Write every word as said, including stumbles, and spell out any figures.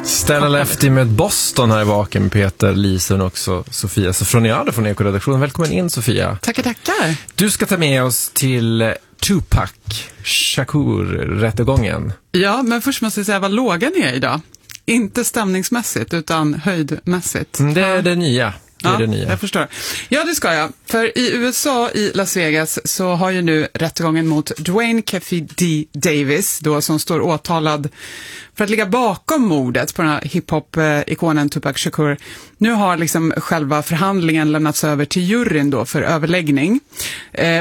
Stella Lefty med Boston här i Vaken, Peter, Lisen och också Sofia Sofroniade från Ekoredaktionen. Välkommen in, Sofia. Tackar, tackar. Du ska ta med oss till Tupac Shakur-rättegången. Ja, men först måste jag säga vad låga ni är idag. Inte stämningsmässigt, utan höjdmässigt. Det är det nya. Det är ja, det nya. Jag förstår. Ja, det ska jag. För i U S A, i Las Vegas, så har ju nu rättegången mot Dwayne Keffe D. Davis, då, som står åtalad för att ligga bakom mordet på den här hiphop-ikonen Tupac Shakur. Nu har liksom själva förhandlingen lämnats över till juryn då för överläggning. Eh,